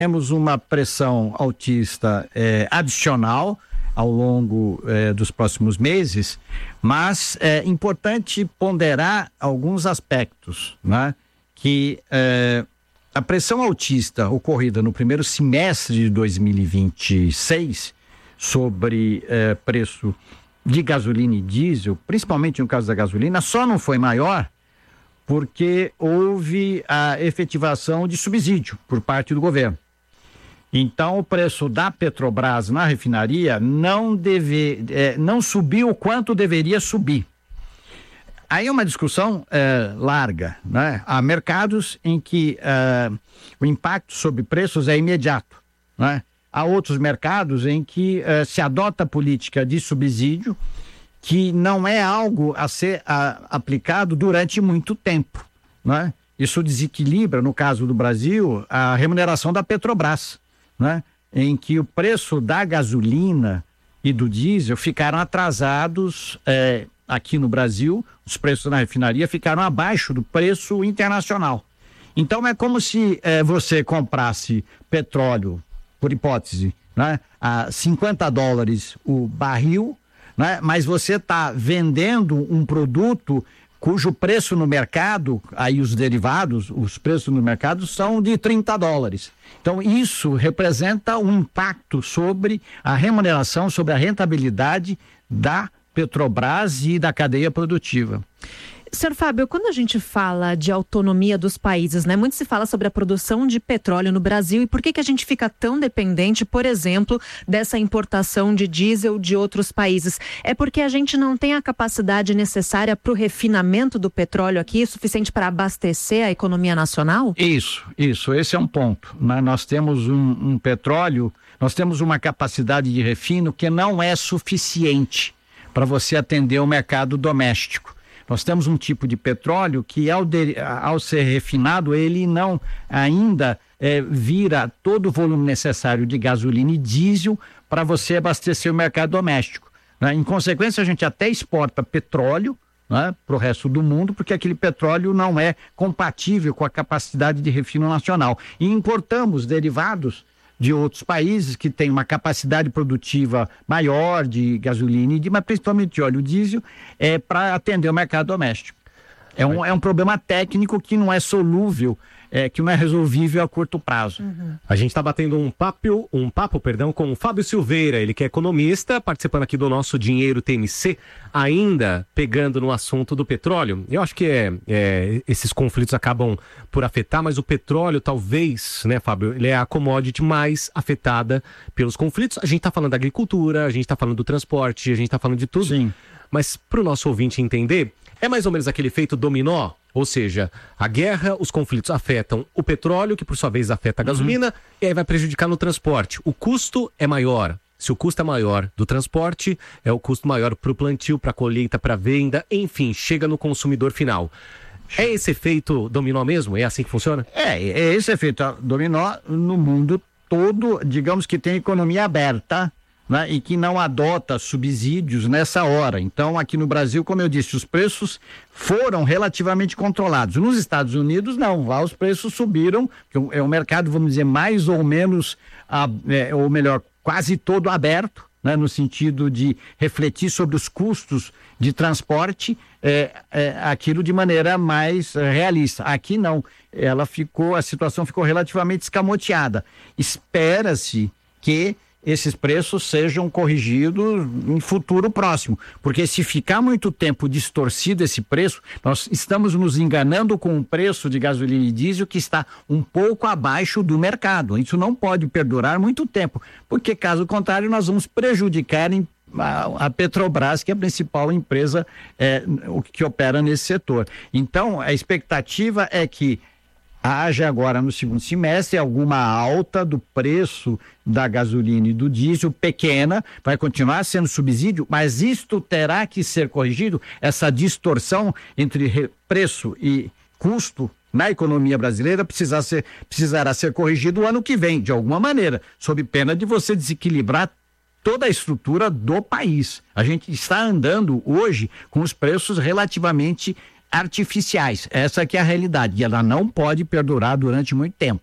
temos uma pressão altista adicional ao longo dos próximos meses, mas é importante ponderar alguns aspectos, né? Que a pressão altista ocorrida no primeiro semestre de 2026 sobre preço de gasolina e diesel, principalmente no caso da gasolina, só não foi maior porque houve a efetivação de subsídio por parte do governo. Então, o preço da Petrobras na refinaria não subiu o quanto deveria subir. Aí é uma discussão larga, né? Há mercados em que o impacto sobre preços é imediato, né? Há outros mercados em que se adota política de subsídio que não é algo a ser aplicado durante muito tempo, né? Isso desequilibra, no caso do Brasil, a remuneração da Petrobras, né? Em que o preço da gasolina e do diesel ficaram atrasados aqui no Brasil, os preços na refinaria ficaram abaixo do preço internacional. Então é como se você comprasse petróleo, por hipótese, né, a $50 o barril, né, mas você está vendendo um produto cujo preço no mercado, aí os derivados, os preços no mercado são de $30. Então isso representa um impacto sobre a remuneração, sobre a rentabilidade da Petrobras e da cadeia produtiva. Senhor Fábio, quando a gente fala de autonomia dos países, né? Muito se fala sobre a produção de petróleo no Brasil e por que a gente fica tão dependente, por exemplo, dessa importação de diesel de outros países. É porque a gente não tem a capacidade necessária para o refinamento do petróleo aqui, suficiente para abastecer a economia nacional? Isso, esse é um ponto, né? Nós temos um petróleo, nós temos uma capacidade de refino que não é suficiente para você atender o mercado doméstico. Nós temos um tipo de petróleo que ao ser refinado, ele não ainda vira todo o volume necessário de gasolina e diesel para você abastecer o mercado doméstico, né? Em consequência, a gente até exporta petróleo, né, para o resto do mundo, porque aquele petróleo não é compatível com a capacidade de refino nacional. E importamos derivados de outros países que têm uma capacidade produtiva maior de gasolina, mas principalmente de óleo diesel, para atender o mercado doméstico. É um problema técnico que não é solúvel, que não é resolvível a curto prazo. Uhum. A gente está batendo um papo com o Fábio Silveira, ele que é economista, participando aqui do nosso Dinheiro TMC, ainda pegando no assunto do petróleo. Eu acho que esses conflitos acabam por afetar, mas o petróleo talvez, né, Fábio, ele é a commodity mais afetada pelos conflitos. A gente está falando da agricultura, a gente está falando do transporte, a gente está falando de tudo. Sim. Mas para o nosso ouvinte entender, é mais ou menos aquele efeito dominó, ou seja, a guerra, os conflitos afetam o petróleo, que por sua vez afeta a gasolina, e aí vai prejudicar no transporte. O custo é maior. Se o custo é maior do transporte, é o custo maior para o plantio, para a colheita, para a venda, enfim, chega no consumidor final. É esse efeito dominó mesmo? É assim que funciona? É esse efeito dominó no mundo todo, digamos que tem economia aberta, né, e que não adota subsídios nessa hora. Então, aqui no Brasil, como eu disse, os preços foram relativamente controlados. Nos Estados Unidos, não. Lá os preços subiram, é um mercado, vamos dizer, mais ou menos, ou melhor, quase todo aberto, né, no sentido de refletir sobre os custos de transporte, aquilo de maneira mais realista. Aqui não. A situação ficou relativamente escamoteada. Espera-se que esses preços sejam corrigidos em futuro próximo, porque se ficar muito tempo distorcido esse preço, nós estamos nos enganando com o preço de gasolina e diesel que está um pouco abaixo do mercado. Isso não pode perdurar muito tempo, porque caso contrário nós vamos prejudicar a Petrobras, que é a principal empresa que opera nesse setor. Então a expectativa é que haja agora no segundo semestre alguma alta do preço da gasolina e do diesel, pequena, vai continuar sendo subsídio, mas isto terá que ser corrigido, essa distorção entre preço e custo na economia brasileira precisará ser corrigido o ano que vem, de alguma maneira, sob pena de você desequilibrar toda a estrutura do país. A gente está andando hoje com os preços relativamente artificiais. Essa que é a realidade, e ela não pode perdurar durante muito tempo.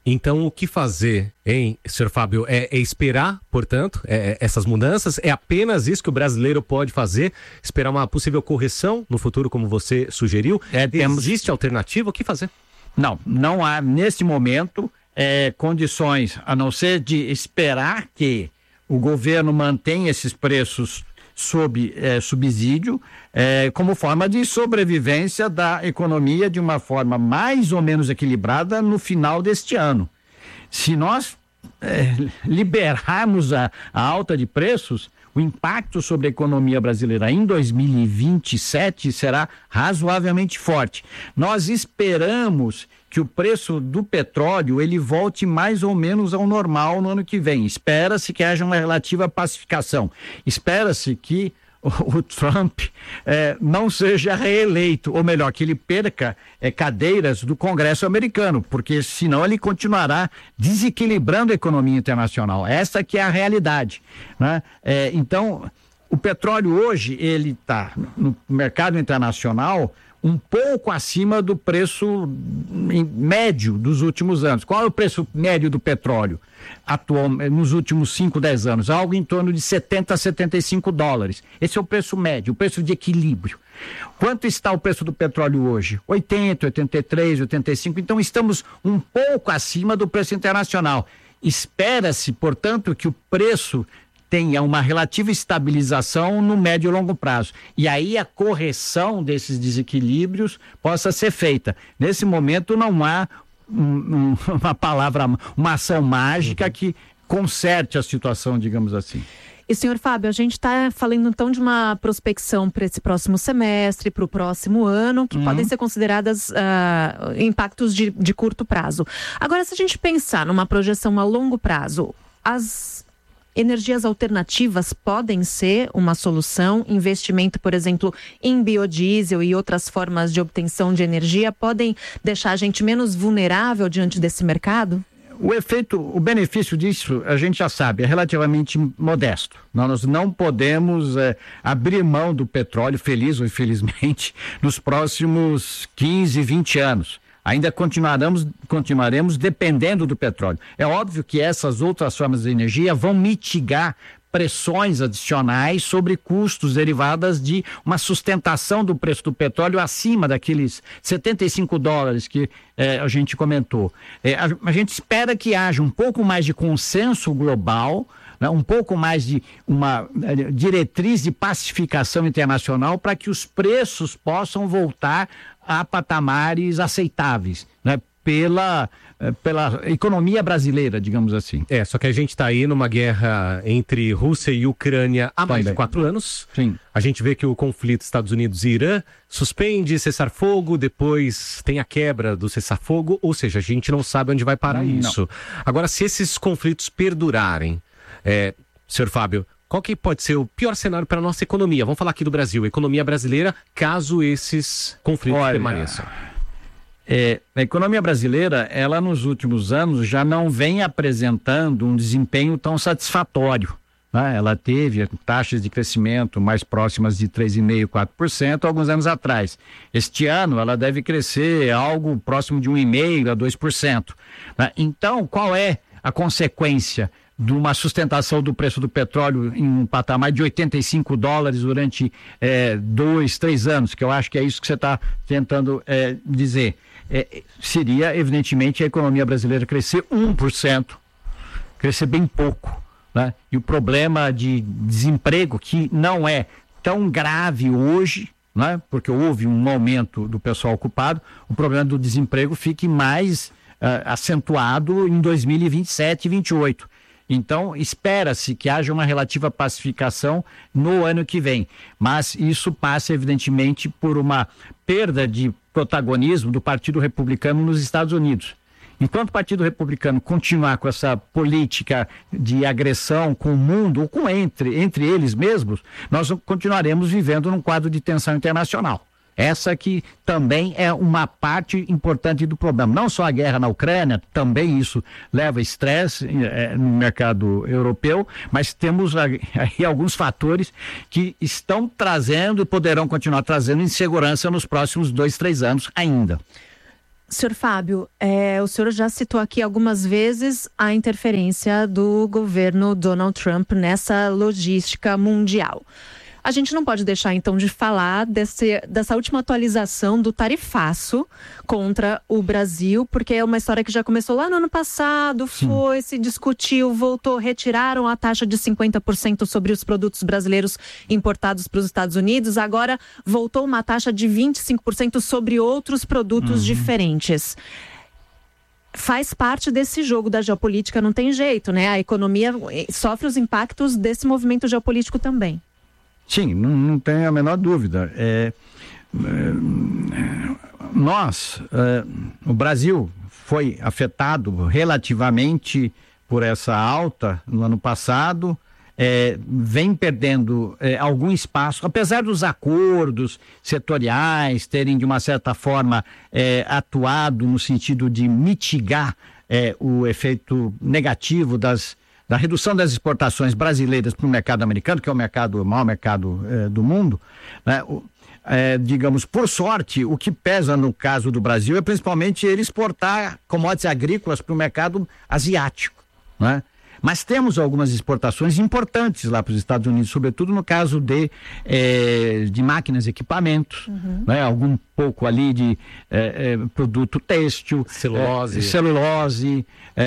Então, o que fazer, hein, senhor Fábio? É esperar, portanto, essas mudanças? É apenas isso que o brasileiro pode fazer? Esperar uma possível correção no futuro, como você sugeriu? Existe alternativa? O que fazer? Não há, neste momento, condições, a não ser de esperar que o governo mantenha esses preços sob subsídio, como forma de sobrevivência da economia de uma forma mais ou menos equilibrada no final deste ano. Se nós liberarmos a alta de preços, o impacto sobre a economia brasileira em 2027 será razoavelmente forte. Nós esperamos que o preço do petróleo ele volte mais ou menos ao normal no ano que vem. Espera-se que haja uma relativa pacificação. Espera-se que o Trump não seja reeleito, ou melhor, que ele perca cadeiras do Congresso americano, porque senão ele continuará desequilibrando a economia internacional. Essa que é a realidade, né? Então, o petróleo hoje, ele está no mercado internacional um pouco acima do preço médio dos últimos anos. Qual é o preço médio do petróleo atual nos últimos 5, 10 anos? Algo em torno de 70 a 75 dólares. Esse é o preço médio, o preço de equilíbrio. Quanto está o preço do petróleo hoje? 80, 83, 85. Então estamos um pouco acima do preço internacional. Espera-se, portanto, que o preço tenha uma relativa estabilização no médio e longo prazo. E aí a correção desses desequilíbrios possa ser feita. Nesse momento não há uma ação mágica que conserte a situação, digamos assim. E, senhor Fábio, a gente está falando então de uma prospecção para esse próximo semestre, para o próximo ano, que podem ser consideradas impactos de curto prazo. Agora, se a gente pensar numa projeção a longo prazo, as energias alternativas podem ser uma solução? Investimento, por exemplo, em biodiesel e outras formas de obtenção de energia podem deixar a gente menos vulnerável diante desse mercado? O benefício disso, a gente já sabe, é relativamente modesto. Nós não podemos abrir mão do petróleo, feliz ou infelizmente, nos próximos 15, 20 anos. Ainda continuaremos dependendo do petróleo. É óbvio que essas outras formas de energia vão mitigar pressões adicionais sobre custos derivadas de uma sustentação do preço do petróleo acima daqueles 75 dólares que a gente comentou. A gente espera que haja um pouco mais de consenso global, né, um pouco mais de uma diretriz de pacificação internacional para que os preços possam voltar a patamares aceitáveis, né, pela economia brasileira, digamos assim. Só que a gente está aí numa guerra entre Rússia e Ucrânia há mais de 4 anos. Sim. A gente vê que o conflito Estados Unidos e Irã suspende cessar-fogo, depois tem a quebra do cessar-fogo, ou seja, a gente não sabe onde vai parar isso. Agora, se esses conflitos perdurarem, senhor Fábio, qual que pode ser o pior cenário para a nossa economia? Vamos falar aqui do Brasil, economia brasileira, caso esses conflitos permaneçam. A economia brasileira, ela nos últimos anos já não vem apresentando um desempenho tão satisfatório, né? Ela teve taxas de crescimento mais próximas de 3,5%, 4% alguns anos atrás. Este ano ela deve crescer algo próximo de 1,5% a 2%. Né? Então, qual é a consequência de uma sustentação do preço do petróleo em um patamar de 85 dólares durante 2, 3 anos, que eu acho que é isso que você está tentando dizer. Seria, evidentemente, a economia brasileira crescer 1%, crescer bem pouco, né? E o problema de desemprego, que não é tão grave hoje, né? Porque houve um aumento do pessoal ocupado, o problema do desemprego fique mais acentuado em 2027 e 2028. Então, espera-se que haja uma relativa pacificação no ano que vem, mas isso passa, evidentemente, por uma perda de protagonismo do Partido Republicano nos Estados Unidos. Enquanto o Partido Republicano continuar com essa política de agressão com o mundo, ou entre eles mesmos, nós continuaremos vivendo num quadro de tensão internacional. Essa que também é uma parte importante do problema. Não só a guerra na Ucrânia, também isso leva estresse no mercado europeu, mas temos aí alguns fatores que estão trazendo e poderão continuar trazendo insegurança nos próximos 2, 3 anos ainda. Senhor Fábio, o senhor já citou aqui algumas vezes a interferência do governo Donald Trump nessa logística mundial. A gente não pode deixar, então, de falar dessa última atualização do tarifaço contra o Brasil, porque é uma história que já começou lá no ano passado, se discutiu, voltou, retiraram a taxa de 50% sobre os produtos brasileiros importados para os Estados Unidos, agora voltou uma taxa de 25% sobre outros produtos diferentes. Faz parte desse jogo da geopolítica, não tem jeito, né? A economia sofre os impactos desse movimento geopolítico também. Sim, não tem a menor dúvida. O Brasil foi afetado relativamente por essa alta no ano passado, vem perdendo algum espaço, apesar dos acordos setoriais terem de uma certa forma atuado no sentido de mitigar o efeito negativo da redução das exportações brasileiras para o mercado americano, que é o maior mercado do mundo, né? Digamos, por sorte, o que pesa no caso do Brasil é principalmente ele exportar commodities agrícolas para o mercado asiático, né? Mas temos algumas exportações importantes lá para os Estados Unidos, sobretudo no caso de máquinas e equipamentos, né? Algum pouco ali de produto têxtil, celulose,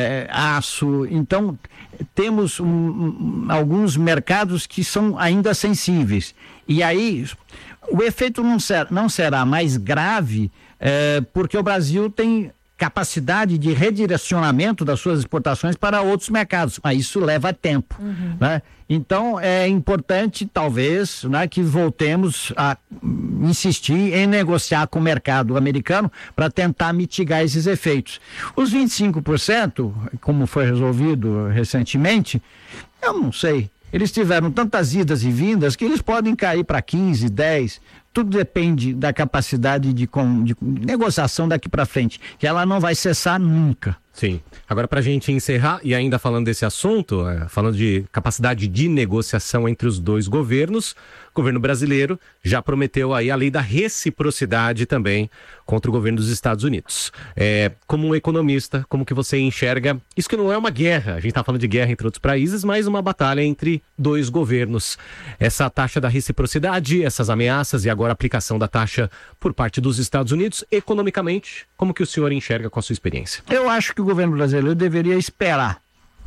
aço. Então, temos alguns mercados que são ainda sensíveis. E aí, o efeito não será mais grave, porque o Brasil tem capacidade de redirecionamento das suas exportações para outros mercados, mas isso leva tempo, né? Então é importante talvez, né, que voltemos a insistir em negociar com o mercado americano para tentar mitigar esses efeitos. Os 25%, como foi resolvido recentemente, eu não sei, eles tiveram tantas idas e vindas que eles podem cair para 15, 10, tudo depende da capacidade de negociação daqui para frente, que ela não vai cessar nunca. Sim. Agora, para a gente encerrar, e ainda falando desse assunto, falando de capacidade de negociação entre os dois governos, o governo brasileiro já prometeu aí a lei da reciprocidade também contra o governo dos Estados Unidos. Como um economista, como que você enxerga isso, que não é uma guerra, a gente está falando de guerra entre outros países, mas uma batalha entre dois governos. Essa taxa da reciprocidade, essas ameaças e agora a aplicação da taxa por parte dos Estados Unidos, economicamente, como que o senhor enxerga com a sua experiência? Eu acho que o governo brasileiro deveria esperar,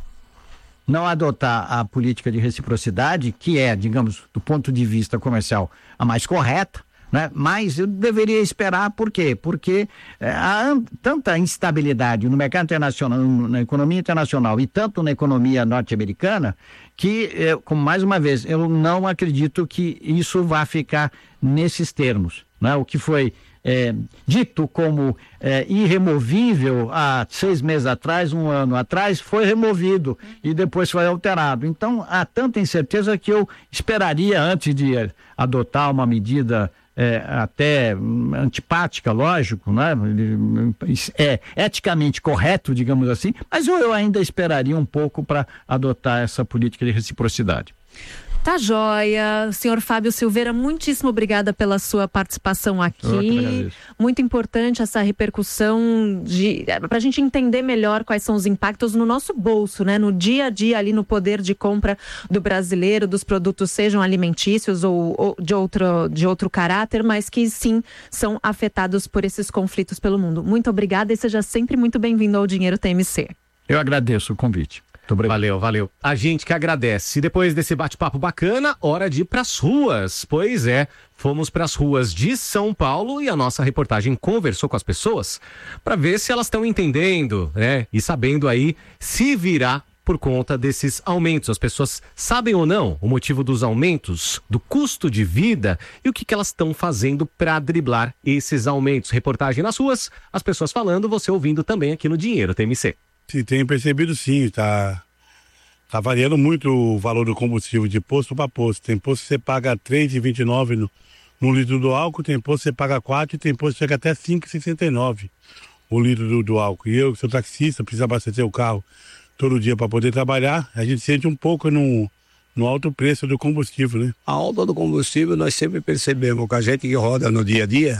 não adotar a política de reciprocidade, que é, digamos, do ponto de vista comercial, a mais correta, né? Mas eu deveria esperar, por quê? Porque há tanta instabilidade no mercado internacional, na economia internacional e tanto na economia norte-americana, que, como mais uma vez, eu não acredito que isso vá ficar nesses termos, né? O que foi dito como irremovível há 6 meses atrás, 1 ano atrás, foi removido e depois foi alterado. Então, há tanta incerteza que eu esperaria, antes de adotar uma medida até antipática, lógico, né? Eticamente correto, digamos assim, mas eu ainda esperaria um pouco para adotar essa política de reciprocidade. Tá joia. Senhor Fábio Silveira, muitíssimo obrigada pela sua participação aqui. Muito importante essa repercussão para a gente entender melhor quais são os impactos no nosso bolso, né? No dia a dia, ali no poder de compra do brasileiro, dos produtos, sejam alimentícios ou de outro caráter, mas que sim são afetados por esses conflitos pelo mundo. Muito obrigada e seja sempre muito bem-vindo ao Dinheiro TMC. Eu agradeço o convite. Valeu. A gente que agradece. E depois desse bate-papo bacana, hora de ir pras ruas. Pois é, fomos pras ruas de São Paulo e a nossa reportagem conversou com as pessoas para ver se elas estão entendendo, né? E sabendo aí se virá por conta desses aumentos. As pessoas sabem ou não o motivo dos aumentos, do custo de vida e o que elas estão fazendo para driblar esses aumentos. Reportagem nas ruas, as pessoas falando, você ouvindo também aqui no Dinheiro TMC. Sim, tenho percebido sim, tá variando muito o valor do combustível de posto para posto. Tem posto que você paga R$ 3,29 no litro do álcool, tem posto que você paga 4 e tem posto que chega até R$ 5,69 o litro do álcool. E eu, que sou taxista, preciso abastecer o carro todo dia para poder trabalhar, a gente sente um pouco no alto preço do combustível, né? A alta do combustível nós sempre percebemos que a gente que roda no dia a dia,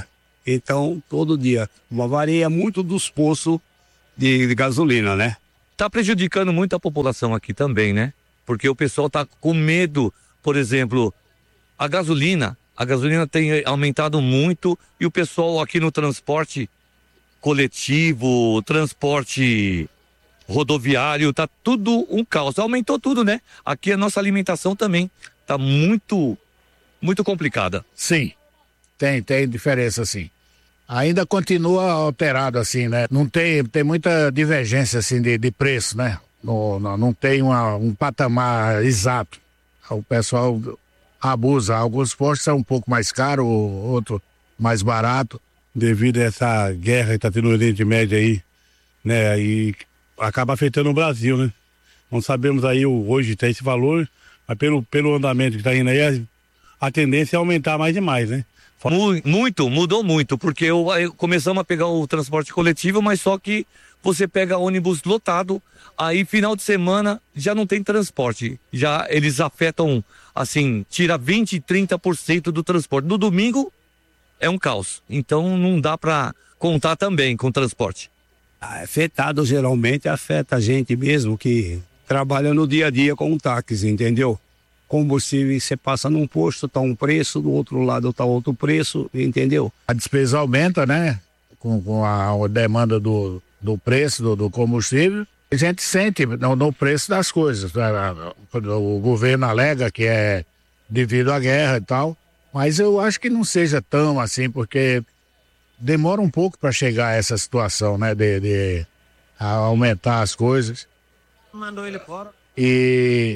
Então, todo dia. Varia muito dos postos de gasolina, né? Tá prejudicando muito a população aqui também, né? Porque o pessoal tá com medo, por exemplo, a gasolina tem aumentado muito e o pessoal aqui no transporte coletivo, transporte rodoviário, tá tudo um caos. Aumentou tudo, né? Aqui a nossa alimentação também tá muito complicada. Sim, tem diferença, sim. Ainda continua alterado, assim, né? Não tem muita divergência, assim, de preço, né? Não tem um patamar exato. O pessoal abusa. Alguns postos são um pouco mais caros, outro mais barato. Devido a essa guerra que está tendo no Oriente Médio aí, né? E acaba afetando o Brasil, né? Não sabemos aí, hoje tem esse valor, mas pelo andamento que está indo aí, a tendência é aumentar mais demais, né? Mudou muito, porque começamos a pegar o transporte coletivo, mas só que você pega ônibus lotado, aí final de semana já não tem transporte, já eles afetam, assim, tira 20%, 30% do transporte. No domingo é um caos, então não dá para contar também com o transporte. Afetado geralmente afeta a gente mesmo que trabalha no dia a dia com o táxi, entendeu? Combustível, você passa num posto, tá um preço, do outro lado tá outro preço, entendeu? A despesa aumenta, né? Com a demanda do preço do combustível. A gente sente no preço das coisas, né? O governo alega que é devido à guerra e tal, mas eu acho que não seja tão assim, porque demora um pouco para chegar a essa situação, né? De aumentar as coisas. Mandou ele fora. E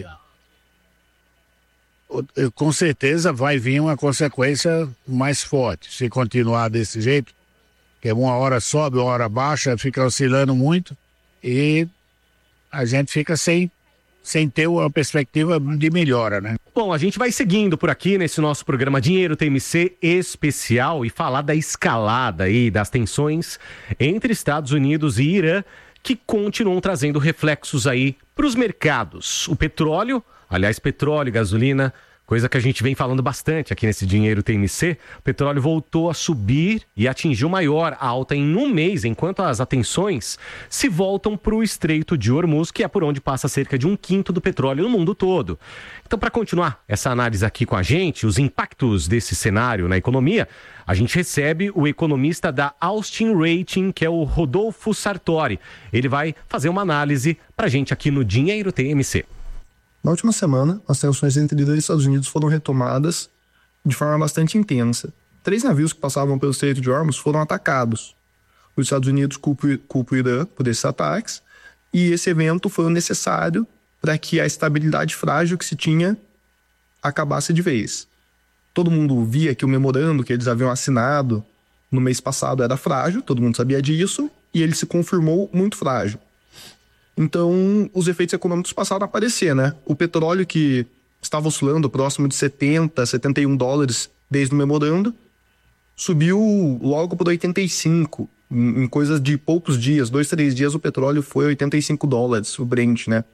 com certeza vai vir uma consequência mais forte se continuar desse jeito, que uma hora sobe, uma hora baixa, fica oscilando muito e a gente fica sem ter uma perspectiva de melhora, né? Bom, a gente vai seguindo por aqui nesse nosso programa Dinheiro TMC especial e falar da escalada aí das tensões entre Estados Unidos e Irã, que continuam trazendo reflexos aí para os mercados. O petróleo e gasolina, coisa que a gente vem falando bastante aqui nesse Dinheiro TMC, o petróleo voltou a subir e atingiu maior alta em um mês, enquanto as atenções se voltam para o Estreito de Hormuz, que é por onde passa cerca de 1/5 do petróleo no mundo todo. Então, para continuar essa análise aqui com a gente, os impactos desse cenário na economia, a gente recebe o economista da Austin Rating, que é o Rodolfo Sartori. Ele vai fazer uma análise para a gente aqui no Dinheiro TMC. Na última semana, as tensões entre Irã e Estados Unidos foram retomadas de forma bastante intensa. 3 navios que passavam pelo Estreito de Hormuz foram atacados. Os Estados Unidos culpam o Irã por esses ataques, e esse evento foi o necessário para que a estabilidade frágil que se tinha acabasse de vez. Todo mundo via que o memorando que eles haviam assinado no mês passado era frágil, todo mundo sabia disso, e ele se confirmou muito frágil. Então, os efeitos econômicos passaram a aparecer, né? O petróleo, que estava oscilando próximo de 70, 71 dólares desde o memorando, subiu logo por 85. Em coisas de poucos dias, 2, 3 dias, o petróleo foi 85 dólares, o Brent, né?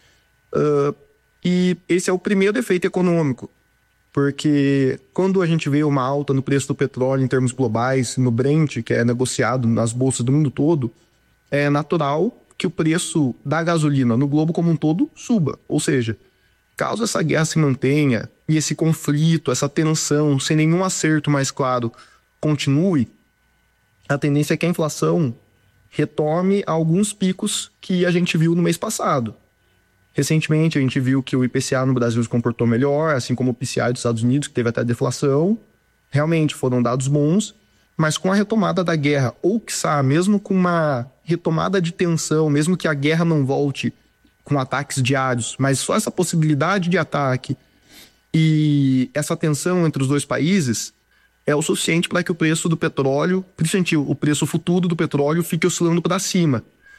E esse é o primeiro efeito econômico, porque quando a gente vê uma alta no preço do petróleo em termos globais, no Brent, que é negociado nas bolsas do mundo todo, é natural que o preço da gasolina no globo como um todo suba. Ou seja, caso essa guerra se mantenha e esse conflito, essa tensão, sem nenhum acerto mais claro, continue, a tendência é que a inflação retome alguns picos que a gente viu no mês passado. Recentemente, a gente viu que o IPCA no Brasil se comportou melhor, assim como o PCI dos Estados Unidos, que teve até deflação. Realmente foram dados bons, mas com a retomada da guerra, ou quiçá, mesmo com uma retomada de tensão, mesmo que a guerra não volte com ataques diários, mas só essa possibilidade de ataque e essa tensão entre os dois países é o suficiente para que o preço do petróleo, principalmente o preço futuro do petróleo, fique oscilando para cima.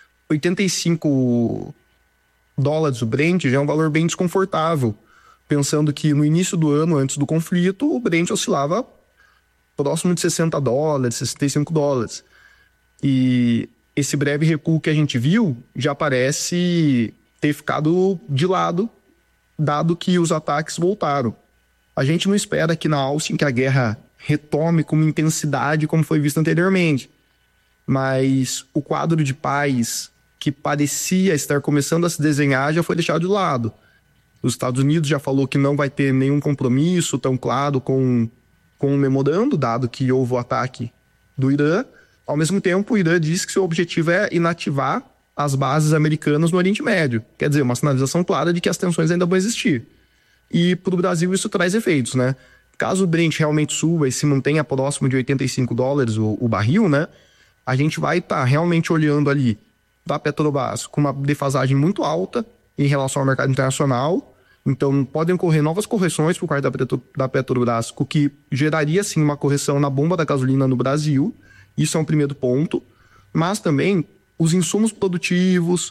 85 dólares o Brent já é um valor bem desconfortável, pensando que no início do ano, antes do conflito, o Brent oscilava próximo de 60 dólares, 65 dólares. E esse breve recuo que a gente viu já parece ter ficado de lado, dado que os ataques voltaram. A gente não espera que na Austin que a guerra retome com intensidade como foi visto anteriormente. Mas o quadro de paz que parecia estar começando a se desenhar já foi deixado de lado. Os Estados Unidos já falou que não vai ter nenhum compromisso tão claro com o memorando, dado que houve o ataque do Irã. Ao mesmo tempo, o Irã diz que seu objetivo é inativar as bases americanas no Oriente Médio. Quer dizer, uma sinalização clara de que as tensões ainda vão existir. E para o Brasil isso traz efeitos, né? Caso o Brent realmente suba e se mantenha próximo de $85 o barril, né? A gente vai estar realmente olhando ali da Petrobras com uma defasagem muito alta em relação ao mercado internacional. Então, podem ocorrer novas correções por parte da Petrobras, o que geraria, sim, uma correção na bomba da gasolina no Brasil. Isso é um primeiro ponto. Mas também os insumos produtivos,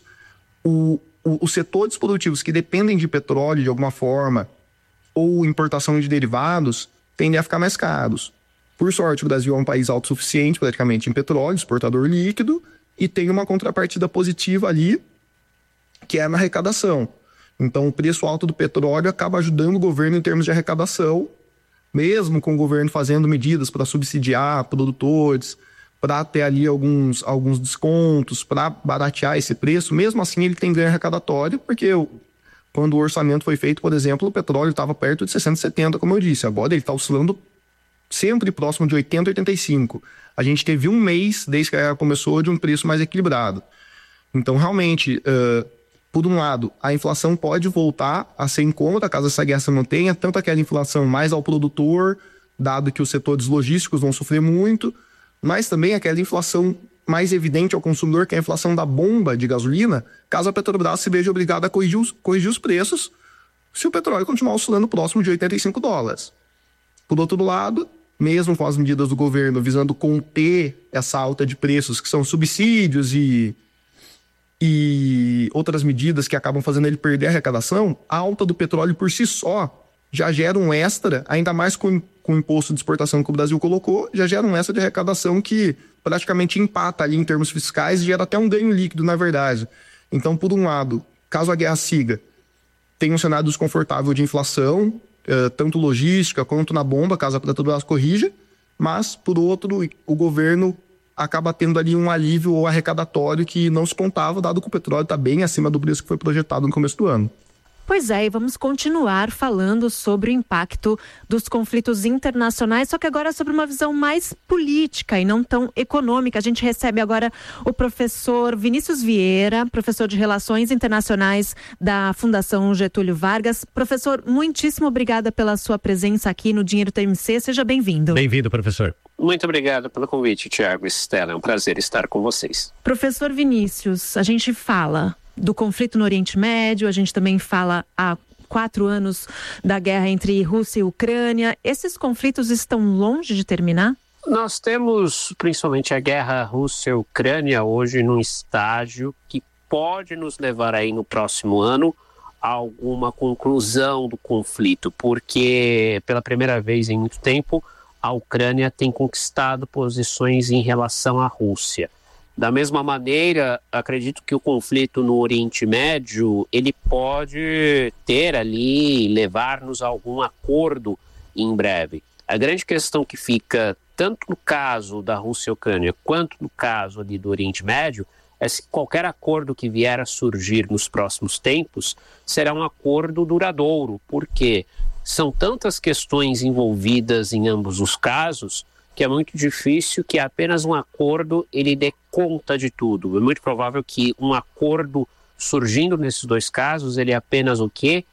os setores produtivos que dependem de petróleo de alguma forma, ou importação de derivados, tendem a ficar mais caros. Por sorte, o Brasil é um país autossuficiente praticamente em petróleo, exportador líquido, e tem uma contrapartida positiva ali, que é na arrecadação. Então, o preço alto do petróleo acaba ajudando o governo em termos de arrecadação, mesmo com o governo fazendo medidas para subsidiar produtores, para ter ali alguns descontos, para baratear esse preço. Mesmo assim, ele tem ganho arrecadatório, porque quando o orçamento foi feito, por exemplo, o petróleo estava perto de 60, 70, como eu disse. Agora ele está oscilando sempre próximo de 80, 85. A gente teve um mês, desde que a guerra começou, de um preço mais equilibrado. Então, realmente, por um lado, a inflação pode voltar a ser incômoda caso essa guerra se mantenha, tanto aquela inflação mais ao produtor, dado que os setores logísticos vão sofrer muito, mas também aquela inflação mais evidente ao consumidor, que é a inflação da bomba de gasolina, caso a Petrobras se veja obrigada a corrigir os preços se o petróleo continuar oscilando próximo de $85. Por outro lado, mesmo com as medidas do governo visando conter essa alta de preços, que são subsídios e outras medidas que acabam fazendo ele perder a arrecadação, a alta do petróleo por si só já gera um extra, ainda mais com o imposto de exportação que o Brasil colocou, já gera um extra de arrecadação que praticamente empata ali em termos fiscais e gera até um ganho líquido, na verdade. Então, por um lado, caso a guerra siga, tem um cenário desconfortável de inflação, tanto logística quanto na bomba, caso a Petrobras corrija, mas, por outro, o governo acaba tendo ali um alívio arrecadatório que não se contava, dado que o petróleo está bem acima do preço que foi projetado no começo do ano. Pois é, e vamos continuar falando sobre o impacto dos conflitos internacionais, só que agora sobre uma visão mais política e não tão econômica. A gente recebe agora o professor Vinícius Vieira, professor de Relações Internacionais da Fundação Getúlio Vargas. Professor, muitíssimo obrigada pela sua presença aqui no Dinheiro TMC. Seja bem-vindo. Bem-vindo, professor. Muito obrigado pelo convite, Tiago e Stella. É um prazer estar com vocês. Professor Vinícius, a gente fala do conflito no Oriente Médio, a gente também fala há 4 anos da guerra entre Rússia e Ucrânia. Esses conflitos estão longe de terminar? Nós temos principalmente a guerra Rússia-Ucrânia hoje num estágio que pode nos levar aí no próximo ano a alguma conclusão do conflito, porque pela primeira vez em muito tempo a Ucrânia tem conquistado posições em relação à Rússia. Da mesma maneira, acredito que o conflito no Oriente Médio, ele pode ter ali, levar-nos a algum acordo em breve. A grande questão que fica, tanto no caso da Rússia e Ucrânia, quanto no caso ali do Oriente Médio, é se qualquer acordo que vier a surgir nos próximos tempos será um acordo duradouro, porque são tantas questões envolvidas em ambos os casos que é muito difícil que apenas um acordo ele dê conta de tudo. É muito provável que um acordo surgindo nesses dois casos, ele apenas o quê?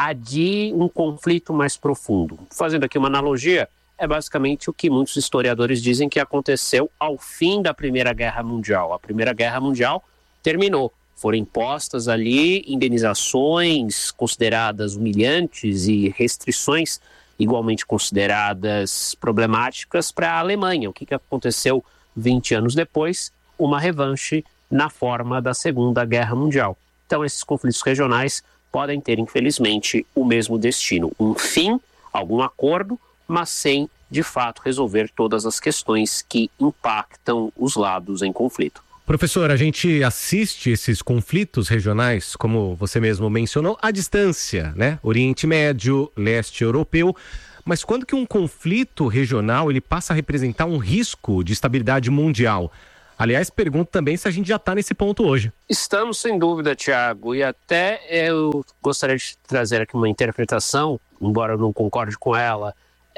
Adie um conflito mais profundo. Fazendo aqui uma analogia, é basicamente o que muitos historiadores dizem que aconteceu ao fim da Primeira Guerra Mundial. A Primeira Guerra Mundial terminou. Foram impostas ali indenizações consideradas humilhantes e restrições igualmente consideradas problemáticas para a Alemanha. O que aconteceu 20 anos depois? Uma revanche na forma da Segunda Guerra Mundial. Então, esses conflitos regionais podem ter, infelizmente, o mesmo destino. Um fim, algum acordo, mas sem, de fato, resolver todas as questões que impactam os lados em conflito. Professor, a gente assiste esses conflitos regionais, como você mesmo mencionou, à distância, né? Oriente Médio, leste europeu, mas quando que um conflito regional ele passa a representar um risco de estabilidade mundial? Aliás, pergunto também se a gente já está nesse ponto hoje. Estamos, sem dúvida, Tiago, e até eu gostaria de trazer aqui uma interpretação, embora eu não concorde com ela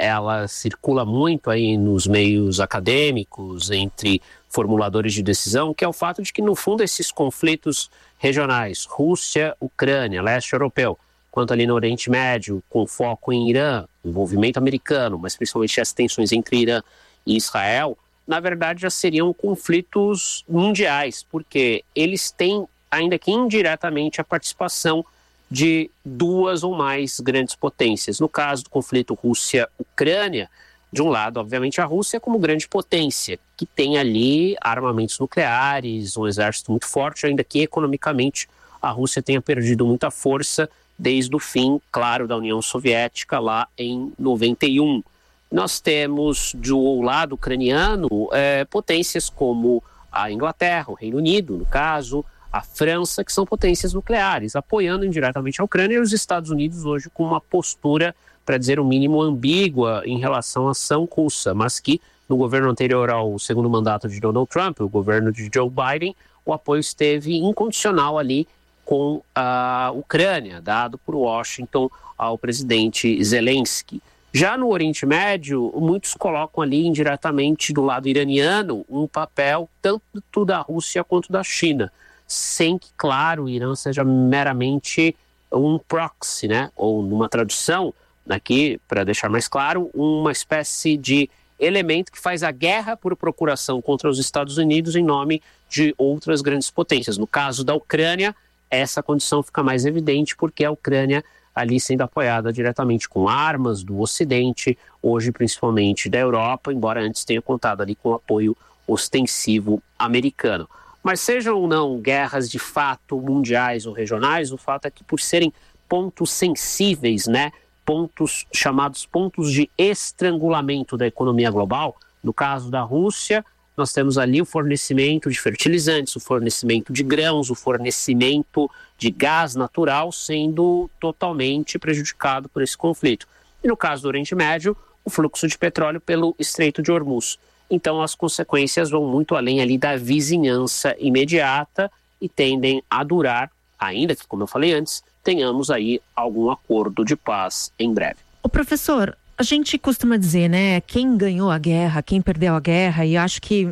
circula muito aí nos meios acadêmicos, entre formuladores de decisão, que é o fato de que, no fundo, esses conflitos regionais, Rússia, Ucrânia, leste europeu, quanto ali no Oriente Médio, com foco em Irã, envolvimento americano, mas principalmente as tensões entre Irã e Israel, na verdade já seriam conflitos mundiais, porque eles têm, ainda que indiretamente, a participação de duas ou mais grandes potências. No caso do conflito Rússia-Ucrânia, de um lado, obviamente, a Rússia como grande potência, que tem ali armamentos nucleares, um exército muito forte, ainda que economicamente a Rússia tenha perdido muita força desde o fim, claro, da União Soviética lá em 91. Nós temos do lado ucraniano potências como a Inglaterra, o Reino Unido, no caso, a França, que são potências nucleares, apoiando indiretamente a Ucrânia, e os Estados Unidos hoje com uma postura, para dizer o mínimo, ambígua em relação à ação russa, mas que no governo anterior ao segundo mandato de Donald Trump, o governo de Joe Biden, o apoio esteve incondicional ali com a Ucrânia, dado por Washington ao presidente Zelensky. Já no Oriente Médio, muitos colocam ali indiretamente do lado iraniano um papel tanto da Rússia quanto da China, sem que, claro, o Irã seja meramente um proxy, né? Ou numa tradução, aqui, para deixar mais claro, uma espécie de elemento que faz a guerra por procuração contra os Estados Unidos em nome de outras grandes potências. No caso da Ucrânia, essa condição fica mais evidente porque a Ucrânia ali sendo apoiada diretamente com armas do Ocidente, hoje principalmente da Europa, embora antes tenha contado ali com apoio ostensivo americano. Mas sejam ou não guerras de fato mundiais ou regionais, o fato é que por serem pontos sensíveis, né, pontos chamados pontos de estrangulamento da economia global, no caso da Rússia, nós temos ali o fornecimento de fertilizantes, o fornecimento de grãos, o fornecimento de gás natural sendo totalmente prejudicado por esse conflito. E no caso do Oriente Médio, o fluxo de petróleo pelo Estreito de Hormuz. Então as consequências vão muito além ali da vizinhança imediata e tendem a durar, ainda que, como eu falei antes, tenhamos aí algum acordo de paz em breve. O professor, a gente costuma dizer, né, quem ganhou a guerra, quem perdeu a guerra, e acho que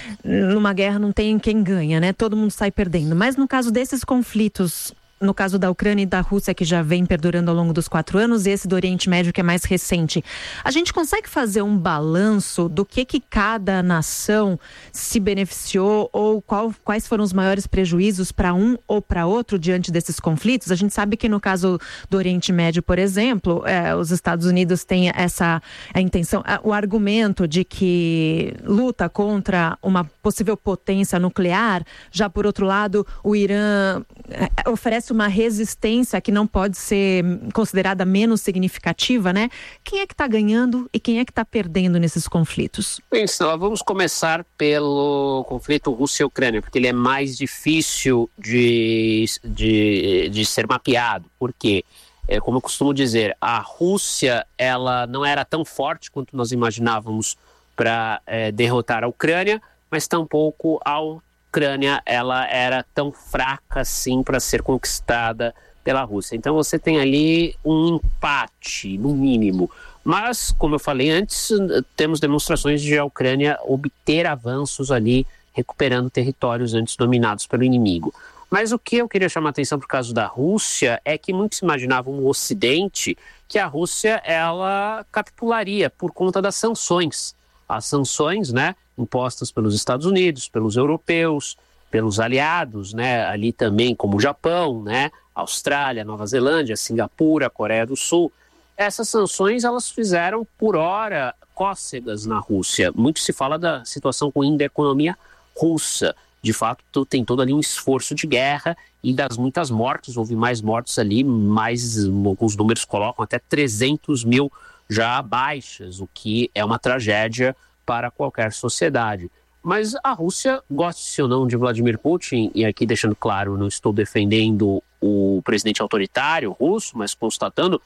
numa guerra não tem quem ganha, né, todo mundo sai perdendo. Mas no caso desses conflitos, no caso da Ucrânia e da Rússia, que já vem perdurando ao longo dos 4 anos, e esse do Oriente Médio, que é mais recente, a gente consegue fazer um balanço do que cada nação se beneficiou ou quais foram os maiores prejuízos para um ou para outro diante desses conflitos? A gente sabe que no caso do Oriente Médio, por exemplo, os Estados Unidos têm a intenção, o argumento de que luta contra uma possível potência nuclear. Já por outro lado, o Irã oferece uma resistência que não pode ser considerada menos significativa, né? Quem é que está ganhando e quem é que está perdendo nesses conflitos? Bem, nós vamos começar pelo conflito Rússia-Ucrânia, porque ele é mais difícil de ser mapeado. Por quê? Como eu costumo dizer, a Rússia ela não era tão forte quanto nós imaginávamos para derrotar a Ucrânia, mas tampouco a Ucrânia ela era tão fraca assim para ser conquistada pela Rússia. Então você tem ali um empate, no mínimo. Mas, como eu falei antes, temos demonstrações de a Ucrânia obter avanços ali, recuperando territórios antes dominados pelo inimigo. Mas o que eu queria chamar a atenção por causa da Rússia é que muitos imaginavam no Ocidente que a Rússia ela capitularia por conta das sanções. As sanções, né, impostas pelos Estados Unidos, pelos europeus, pelos aliados, né, ali também como o Japão, né, Austrália, Nova Zelândia, Singapura, Coreia do Sul. Essas sanções elas fizeram por hora cócegas na Rússia. Muito se fala da situação ruim da economia russa. De fato, tem todo ali um esforço de guerra e das muitas mortes, houve mais mortes ali, alguns números colocam até 300 mil já baixas, o que é uma tragédia para qualquer sociedade. Mas a Rússia, goste ou não de Vladimir Putin, e aqui deixando claro, não estou defendendo o presidente autoritário russo, mas constatando,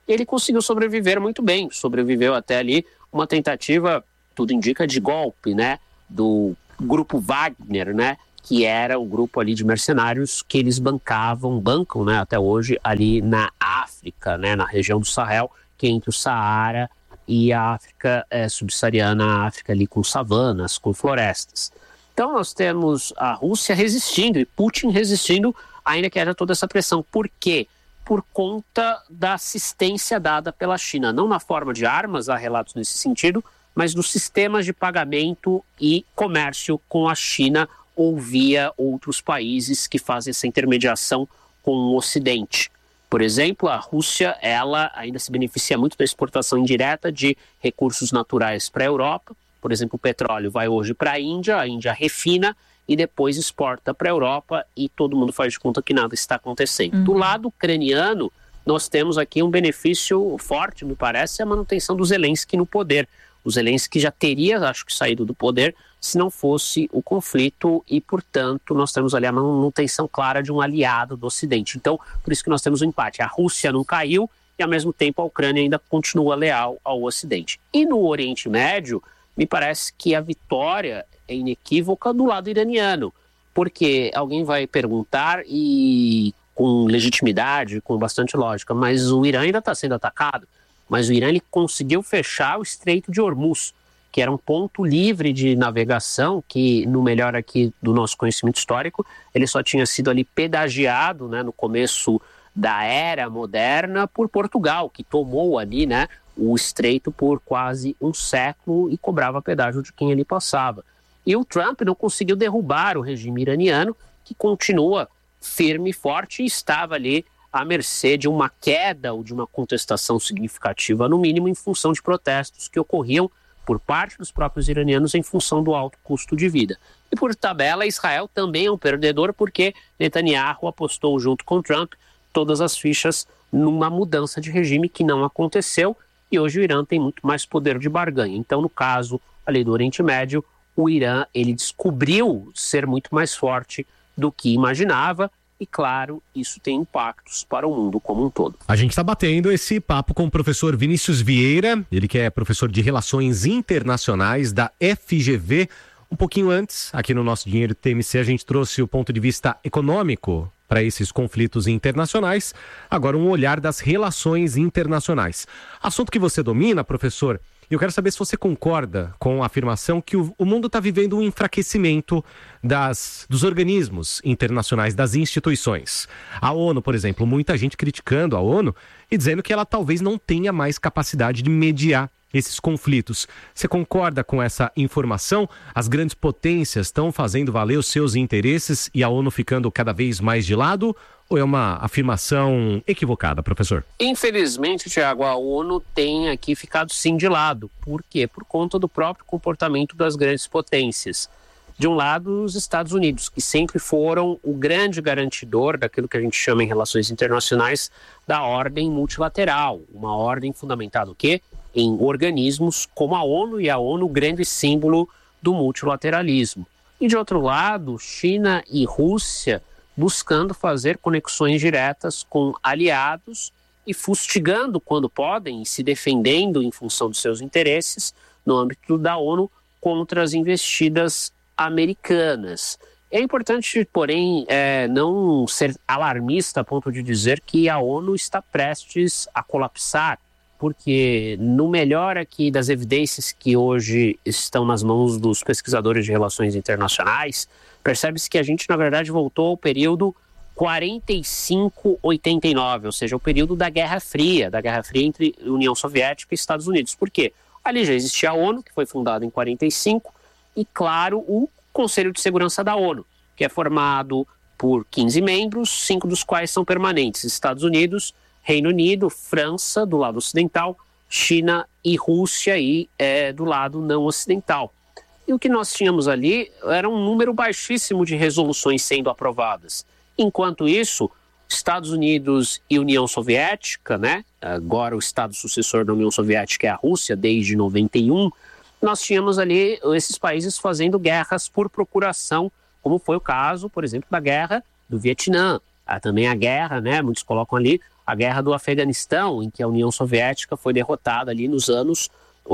ele conseguiu sobreviver muito bem, sobreviveu até ali uma tentativa, tudo indica, de golpe, né, do grupo Wagner, né, que era o grupo ali de mercenários que eles bancam, né, até hoje ali na África, né, na região do Sahel, que é entre o Saara e a África subsaariana, a África ali com savanas, com florestas. Então nós temos a Rússia resistindo e Putin resistindo, ainda que haja toda essa pressão. Por quê? Por conta da assistência dada pela China, não na forma de armas, há relatos nesse sentido, mas dos sistemas de pagamento e comércio com a China ou via outros países que fazem essa intermediação com o Ocidente. Por exemplo, a Rússia, ela ainda se beneficia muito da exportação indireta de recursos naturais para a Europa. Por exemplo, o petróleo vai hoje para a Índia refina e depois exporta para a Europa e todo mundo faz de conta que nada está acontecendo. Do lado ucraniano, nós temos aqui um benefício forte, me parece, a manutenção do Zelensky no poder. O Zelensky já teria, acho que, saído do poder se não fosse o conflito e, portanto, nós temos ali a manutenção clara de um aliado do Ocidente. Então, por isso que nós temos um empate. A Rússia não caiu e, ao mesmo tempo, a Ucrânia ainda continua leal ao Ocidente. E no Oriente Médio, me parece que a vitória é inequívoca do lado iraniano, porque alguém vai perguntar, e com legitimidade, com bastante lógica, mas o Irã ainda está sendo atacado. Mas o Irã ele conseguiu fechar o Estreito de Hormuz, que era um ponto livre de navegação, que, no melhor aqui do nosso conhecimento histórico, ele só tinha sido ali pedagiado, né, no começo da era moderna por Portugal, que tomou ali, né, o estreito por quase um século e cobrava pedágio de quem ali passava. E o Trump não conseguiu derrubar o regime iraniano, que continua firme e forte e estava ali à mercê de uma queda ou de uma contestação significativa, no mínimo em função de protestos que ocorriam por parte dos próprios iranianos em função do alto custo de vida. E por tabela, Israel também é um perdedor, porque Netanyahu apostou junto com Trump todas as fichas numa mudança de regime que não aconteceu, e hoje o Irã tem muito mais poder de barganha. Então, no caso ali do Oriente Médio, o Irã ele descobriu ser muito mais forte do que imaginava, e, claro, isso tem impactos para o mundo como um todo. A gente está batendo esse papo com o professor Vinícius Vieira, ele que é professor de Relações Internacionais da FGV. Um pouquinho antes, aqui no nosso Dinheiro TMC, a gente trouxe o ponto de vista econômico para esses conflitos internacionais. Agora, um olhar das relações internacionais. Assunto que você domina, professor. Eu quero saber se você concorda com a afirmação que o mundo está vivendo um enfraquecimento dos organismos internacionais, das instituições. A ONU, por exemplo, muita gente criticando a ONU e dizendo que ela talvez não tenha mais capacidade de mediar esses conflitos. Você concorda com essa informação? As grandes potências estão fazendo valer os seus interesses e a ONU ficando cada vez mais de lado? Ou é uma afirmação equivocada, professor? Infelizmente, Tiago, a ONU tem aqui ficado sim de lado. Por quê? Por conta do próprio comportamento das grandes potências. De um lado, os Estados Unidos, que sempre foram o grande garantidor daquilo que a gente chama em relações internacionais da ordem multilateral. Uma ordem fundamentada o quê? Em organismos como a ONU, e a ONU o grande símbolo do multilateralismo. E de outro lado, China e Rússia buscando fazer conexões diretas com aliados e fustigando quando podem e se defendendo em função dos seus interesses no âmbito da ONU contra as investidas americanas. É importante, porém, não ser alarmista a ponto de dizer que a ONU está prestes a colapsar, porque no melhor aqui das evidências que hoje estão nas mãos dos pesquisadores de relações internacionais, percebe-se que a gente, na verdade, voltou ao período 45-89, ou seja, o período da Guerra Fria entre União Soviética e Estados Unidos. Por quê? Ali já existia a ONU, que foi fundada em 45, e, claro, o Conselho de Segurança da ONU, que é formado por 15 membros, 5 dos quais são permanentes: Estados Unidos, Reino Unido, França, do lado ocidental, China e Rússia, do lado não ocidental. E o que nós tínhamos ali era um número baixíssimo de resoluções sendo aprovadas. Enquanto isso, Estados Unidos e União Soviética, né? Agora o estado sucessor da União Soviética é a Rússia, desde 91, nós tínhamos ali esses países fazendo guerras por procuração, como foi o caso, por exemplo, da Guerra do Vietnã, também a guerra, né? Muitos colocam ali a guerra do Afeganistão, em que a União Soviética foi derrotada ali nos anos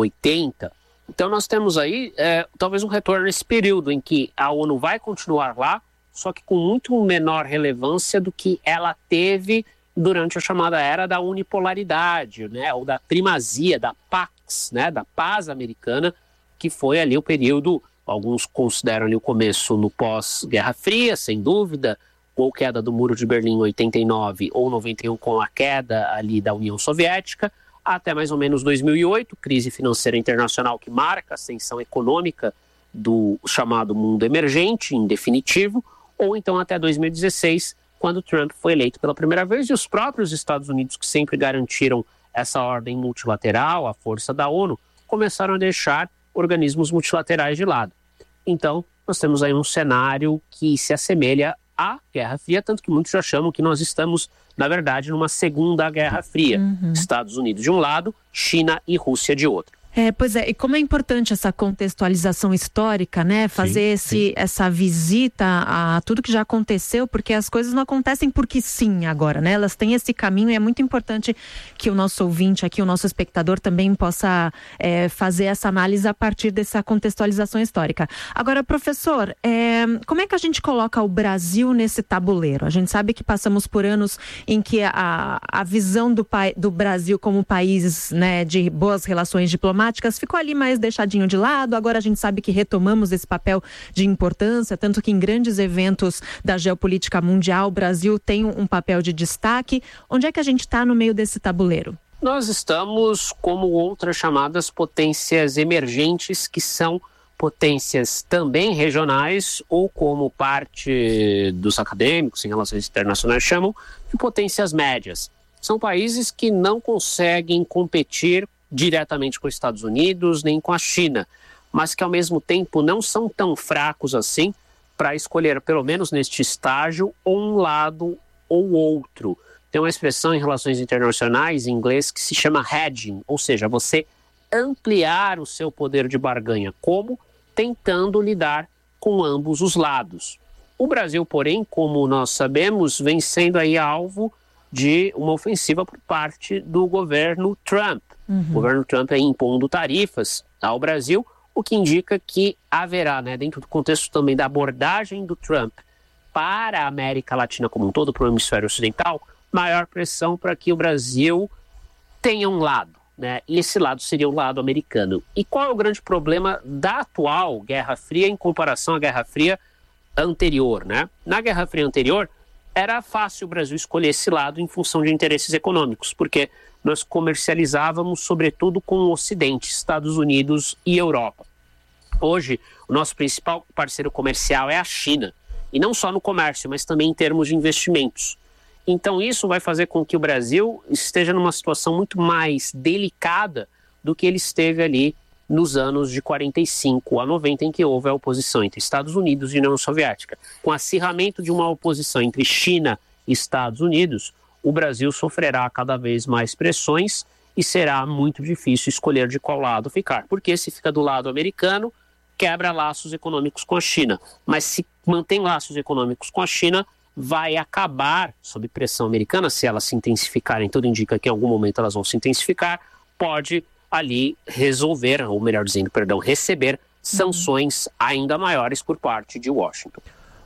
80. Então nós temos aí talvez um retorno nesse período em que a ONU vai continuar lá, só que com muito menor relevância do que ela teve durante a chamada era da unipolaridade, né, ou da primazia, da Pax, né, da paz americana, que foi ali o período, alguns consideram ali o começo no pós-Guerra Fria, sem dúvida, ou queda do Muro de Berlim em 89 ou 91 com a queda ali da União Soviética, até mais ou menos 2008, crise financeira internacional que marca a ascensão econômica do chamado mundo emergente, em definitivo, ou então até 2016, quando Trump foi eleito pela primeira vez, e os próprios Estados Unidos, que sempre garantiram essa ordem multilateral, a força da ONU, começaram a deixar organismos multilaterais de lado. Então, nós temos aí um cenário que se assemelha à Guerra Fria, tanto que muitos já chamam que nós estamos, na verdade, numa segunda Guerra Fria. Estados Unidos de um lado, China e Rússia de outro. Pois é, e como é importante essa contextualização histórica, né? Fazer essa visita a tudo que já aconteceu, porque as coisas não acontecem porque sim agora, né? Elas têm esse caminho e é muito importante que o nosso ouvinte aqui, o nosso espectador também possa fazer essa análise a partir dessa contextualização histórica. Agora, professor, como é que a gente coloca o Brasil nesse tabuleiro? A gente sabe que passamos por anos em que a visão do Brasil como país, né, de boas relações diplomáticas ficou ali mais deixadinho de lado. Agora a gente sabe que retomamos esse papel de importância, tanto que em grandes eventos da geopolítica mundial o Brasil tem um papel de destaque. Onde é que a gente está no meio desse tabuleiro? Nós estamos como outras chamadas potências emergentes, que são potências também regionais, ou como parte dos acadêmicos em relações internacionais chamam, de potências médias. São países que não conseguem competir diretamente com os Estados Unidos, nem com a China, mas que ao mesmo tempo não são tão fracos assim para escolher, pelo menos neste estágio, um lado ou outro. Tem uma expressão em relações internacionais em inglês que se chama hedging, ou seja, você ampliar o seu poder de barganha, como tentando lidar com ambos os lados. O Brasil, porém, como nós sabemos, vem sendo aí alvo de uma ofensiva por parte do governo Trump. O governo Trump é impondo tarifas ao Brasil, o que indica que haverá, né, dentro do contexto também da abordagem do Trump para a América Latina como um todo, para o hemisfério ocidental, maior pressão para que o Brasil tenha um lado, né? E esse lado seria o lado americano. E qual é o grande problema da atual Guerra Fria em comparação à Guerra Fria anterior, né? Na Guerra Fria anterior, era fácil o Brasil escolher esse lado em função de interesses econômicos, porque nós comercializávamos sobretudo com o Ocidente, Estados Unidos e Europa. Hoje, o nosso principal parceiro comercial é a China, e não só no comércio, mas também em termos de investimentos. Então isso vai fazer com que o Brasil esteja numa situação muito mais delicada do que ele esteve ali nos anos de 45 a 90, em que houve a oposição entre Estados Unidos e União Soviética. Com o acirramento de uma oposição entre China e Estados Unidos, o Brasil sofrerá cada vez mais pressões e será muito difícil escolher de qual lado ficar. Porque se fica do lado americano, quebra laços econômicos com a China. Mas se mantém laços econômicos com a China, vai acabar, sob pressão americana, se elas se intensificarem, tudo indica que em algum momento elas vão se intensificar, pode ali resolver, ou melhor dizendo, receber sanções ainda maiores por parte de Washington.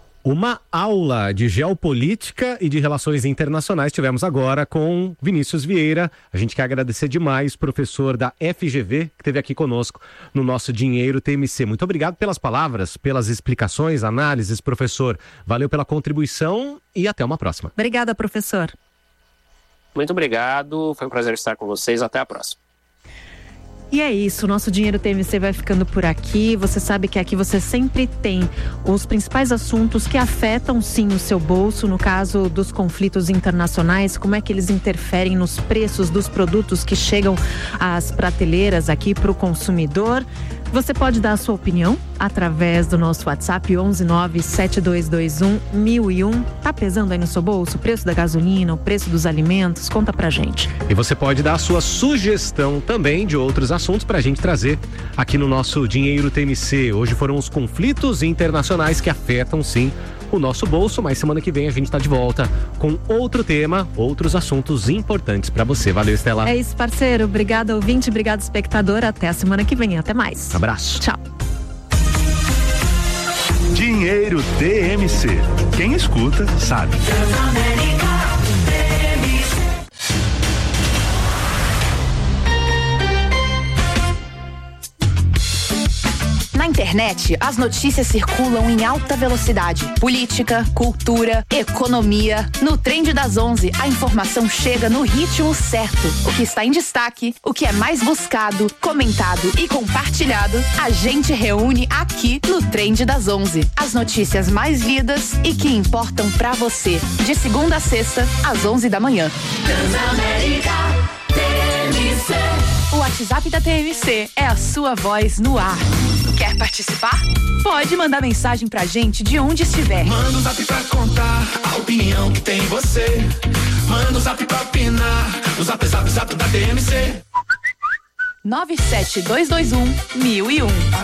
Uma aula de geopolítica e de relações internacionais tivemos agora com Vinícius Vieira. A gente quer agradecer demais, professor da FGV, que esteve aqui conosco no nosso Dinheiro TMC. Muito obrigado pelas palavras, pelas explicações, análises, professor. Valeu pela contribuição e até uma próxima. Obrigada, professor. Muito obrigado, foi um prazer estar com vocês. Até a próxima. E é isso, o nosso Dinheiro TMC vai ficando por aqui. Você sabe que aqui você sempre tem os principais assuntos que afetam sim o seu bolso. No caso dos conflitos internacionais, como é que eles interferem nos preços dos produtos que chegam às prateleiras aqui para o consumidor. Você pode dar a sua opinião através do nosso WhatsApp 11972211001. Tá pesando aí no seu bolso o preço da gasolina, o preço dos alimentos? Conta pra gente. E você pode dar a sua sugestão também de outros assuntos pra gente trazer aqui no nosso Dinheiro TMC. Hoje foram os conflitos internacionais que afetam sim o nosso bolso, mas semana que vem a gente está de volta com outro tema, outros assuntos importantes para você. Valeu, Estela. É isso, parceiro. Obrigada, ouvinte. Obrigado, espectador. Até a semana que vem. Até mais. Abraço. Tchau. Dinheiro DMC. Quem escuta, sabe. Na internet, as notícias circulam em alta velocidade. Política, cultura, economia. No Trend das 11, a informação chega no ritmo certo. O que está em destaque, o que é mais buscado, comentado e compartilhado, a gente reúne aqui no Trend das 11. As notícias mais lidas e que importam pra você. De segunda a sexta, às 11 da manhã. Transamérica TMC. O WhatsApp da TMC é a sua voz no ar. Quer participar? Pode mandar mensagem pra gente de onde estiver. Manda um zap pra contar a opinião que tem você. Manda um zap pra opinar. O zap da TMC. 97221-1001.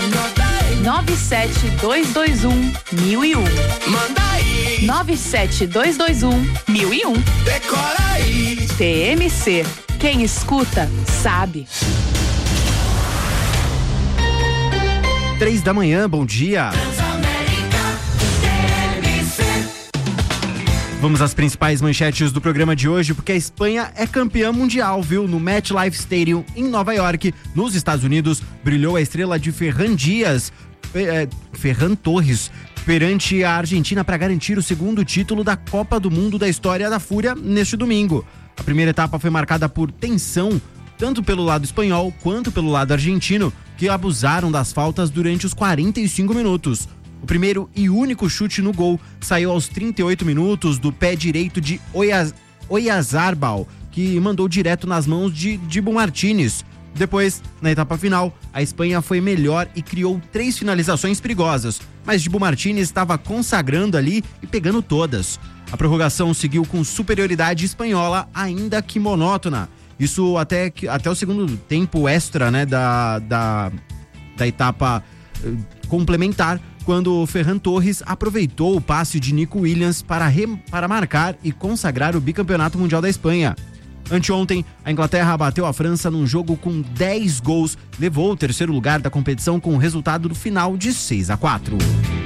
97221-1001. Manda aí. 97221-1001. Decora aí. TMC. Quem escuta, sabe. 3 da manhã, bom dia. Vamos às principais manchetes do programa de hoje, porque a Espanha é campeã mundial, viu? No MetLife Stadium, em Nova York, nos Estados Unidos, brilhou a estrela de Ferran Torres, perante a Argentina para garantir o segundo título da Copa do Mundo da história da Fúria neste domingo. A primeira etapa foi marcada por tensão, tanto pelo lado espanhol quanto pelo lado argentino, que abusaram das faltas durante os 45 minutos. O primeiro e único chute no gol saiu aos 38 minutos do pé direito de Oyarzabal, que mandou direto nas mãos de Dibu Martínez. Depois, na etapa final, a Espanha foi melhor e criou 3 finalizações perigosas, mas Dibu Martínez estava consagrando ali e pegando todas. A prorrogação seguiu com superioridade espanhola, ainda que monótona. Isso até o segundo tempo extra, né, da etapa complementar, quando o Ferran Torres aproveitou o passe de Nico Williams para marcar e consagrar o bicampeonato mundial da Espanha. Anteontem, a Inglaterra bateu a França num jogo com 10 gols, levou o terceiro lugar da competição com o resultado do final de 6-4.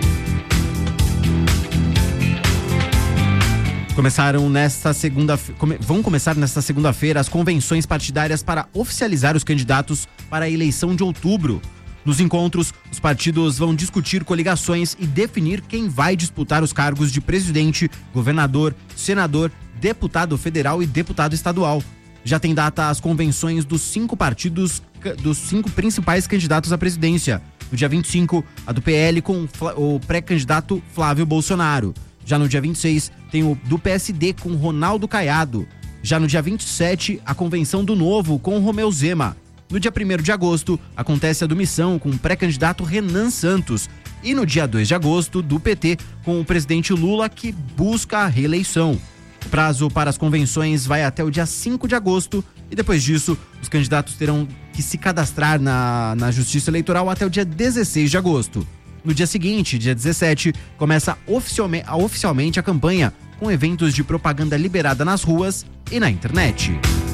Vão começar nesta segunda-feira as convenções partidárias para oficializar os candidatos para a eleição de outubro. Nos encontros, os partidos vão discutir coligações e definir quem vai disputar os cargos de presidente, governador, senador, deputado federal e deputado estadual. Já tem data as convenções dos 5 partidos, dos 5 principais candidatos à presidência. No dia 25, a do PL com o pré-candidato Flávio Bolsonaro. Já no dia 26, tem o do PSD com Ronaldo Caiado. Já no dia 27, a convenção do Novo com Romeu Zema. No dia 1º de agosto, acontece a do Missão com o pré-candidato Renan Santos. E no dia 2 de agosto, do PT com o presidente Lula, que busca a reeleição. O prazo para as convenções vai até o dia 5 de agosto e depois disso, os candidatos terão que se cadastrar na Justiça Eleitoral até o dia 16 de agosto. No dia seguinte, dia 17, começa oficialmente a campanha, com eventos de propaganda liberada nas ruas e na internet.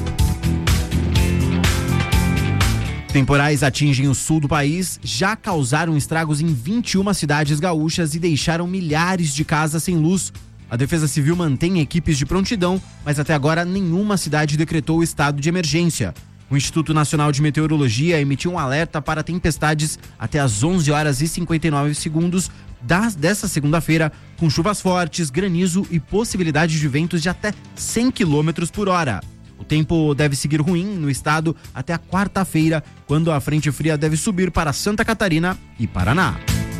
Temporais atingem o sul do país, já causaram estragos em 21 cidades gaúchas e deixaram milhares de casas sem luz. A Defesa Civil mantém equipes de prontidão, mas até agora nenhuma cidade decretou o estado de emergência. O Instituto Nacional de Meteorologia emitiu um alerta para tempestades até às 11h59 dessa segunda-feira, com chuvas fortes, granizo e possibilidade de ventos de até 100 km por hora. O tempo deve seguir ruim no estado até a quarta-feira, quando a frente fria deve subir para Santa Catarina e Paraná.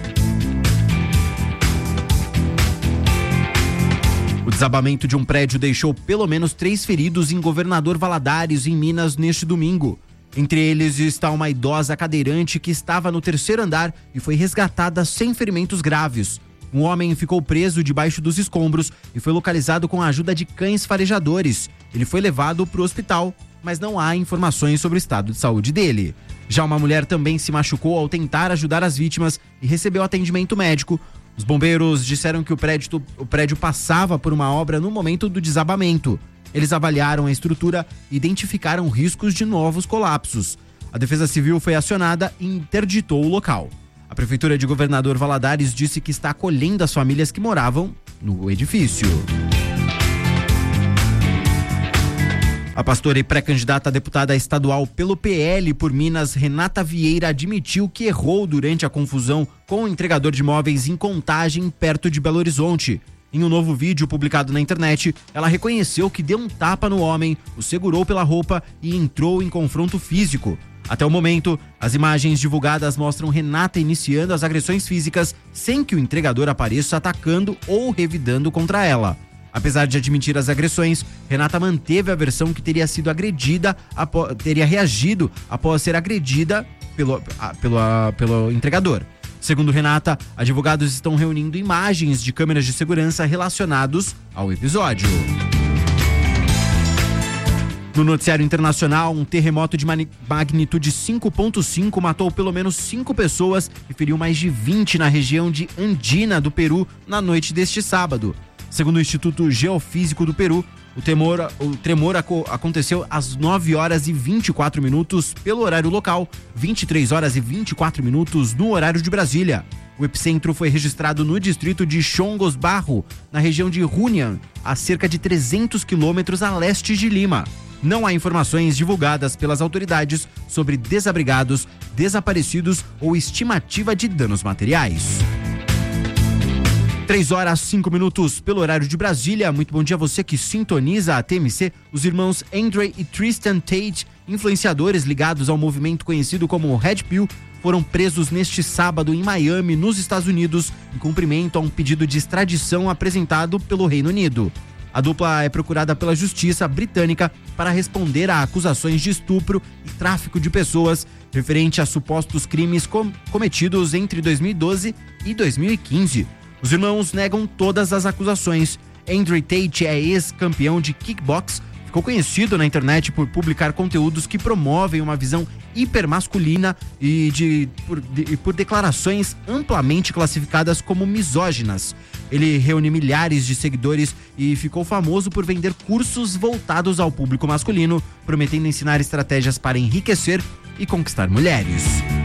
O desabamento de um prédio deixou pelo menos 3 feridos em Governador Valadares, em Minas, neste domingo. Entre eles está uma idosa cadeirante que estava no 3º andar e foi resgatada sem ferimentos graves. Um homem ficou preso debaixo dos escombros e foi localizado com a ajuda de cães farejadores. Ele foi levado para o hospital, mas não há informações sobre o estado de saúde dele. Já uma mulher também se machucou ao tentar ajudar as vítimas e recebeu atendimento médico. Os bombeiros disseram que o prédio passava por uma obra no momento do desabamento. Eles avaliaram a estrutura e identificaram riscos de novos colapsos. A Defesa Civil foi acionada e interditou o local. A Prefeitura de Governador Valadares disse que está acolhendo as famílias que moravam no edifício. A pastora e pré-candidata a deputada estadual pelo PL por Minas, Renata Vieira, admitiu que errou durante a confusão com o entregador de imóveis em Contagem, perto de Belo Horizonte. Em um novo vídeo publicado na internet, ela reconheceu que deu um tapa no homem, o segurou pela roupa e entrou em confronto físico. Até o momento, as imagens divulgadas mostram Renata iniciando as agressões físicas sem que o entregador apareça atacando ou revidando contra ela. Apesar de admitir as agressões, Renata manteve a versão que teria reagido após ser agredida pelo entregador. Segundo Renata, advogados estão reunindo imagens de câmeras de segurança relacionados ao episódio. No noticiário internacional, um terremoto de magnitude 5.5 matou pelo menos 5 pessoas e feriu mais de 20 na região de Andina, do Peru, na noite deste sábado. Segundo o Instituto Geofísico do Peru, o tremor aconteceu às 9 horas e 24 minutos pelo horário local, 23 horas e 24 minutos no horário de Brasília. O epicentro foi registrado no distrito de Chongos Barro, na região de Runyan, a cerca de 300 quilômetros a leste de Lima. Não há informações divulgadas pelas autoridades sobre desabrigados, desaparecidos ou estimativa de danos materiais. 3 horas 5 minutos pelo horário de Brasília. Muito bom dia a você que sintoniza a TMC. Os irmãos Andre e Tristan Tate, influenciadores ligados ao movimento conhecido como Red Pill, foram presos neste sábado em Miami, nos Estados Unidos, em cumprimento a um pedido de extradição apresentado pelo Reino Unido. A dupla é procurada pela justiça britânica para responder a acusações de estupro e tráfico de pessoas referente a supostos crimes cometidos entre 2012 e 2015. Os irmãos negam todas as acusações. Andre Tate é ex-campeão de kickbox, ficou conhecido na internet por publicar conteúdos que promovem uma visão hipermasculina e por declarações amplamente classificadas como misóginas. Ele reúne milhares de seguidores e ficou famoso por vender cursos voltados ao público masculino, prometendo ensinar estratégias para enriquecer e conquistar mulheres.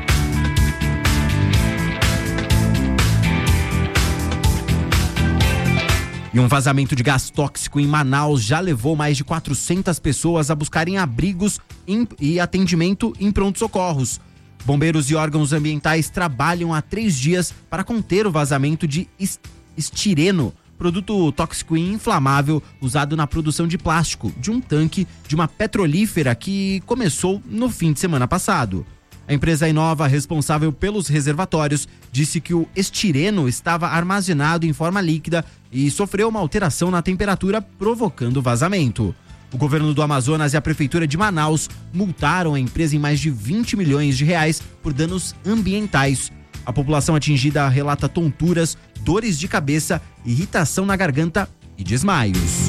E um vazamento de gás tóxico em Manaus já levou mais de 400 pessoas a buscarem abrigos e atendimento em pronto-socorros. Bombeiros e órgãos ambientais trabalham há 3 dias para conter o vazamento de estireno, produto tóxico e inflamável usado na produção de plástico, de um tanque de uma petrolífera que começou no fim de semana passado. A empresa Inova, responsável pelos reservatórios, disse que o estireno estava armazenado em forma líquida e sofreu uma alteração na temperatura, provocando vazamento. O governo do Amazonas e a prefeitura de Manaus multaram a empresa em mais de 20 milhões de reais por danos ambientais. A população atingida relata tonturas, dores de cabeça, irritação na garganta e desmaios.